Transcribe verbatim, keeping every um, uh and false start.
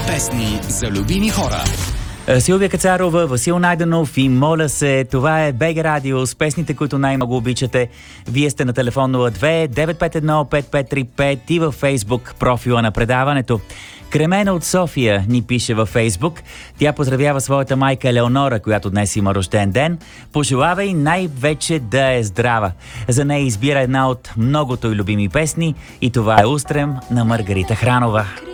песни за любими хора. Силвия Кацарова, Васил Найденов и моля се, това е БГ Радио с песните, които най-много обичате. Вие сте на телефон нула две девет пет едно пет пет три пет и във Фейсбук профила на предаването. Кремена от София ни пише във Фейсбук. Тя поздравява своята майка Елеонора, която днес има рожден ден. Пожелава и най-вече да е здрава. За нея избира една от многото й любими песни и това е "Устрем" на Маргарита Хранова.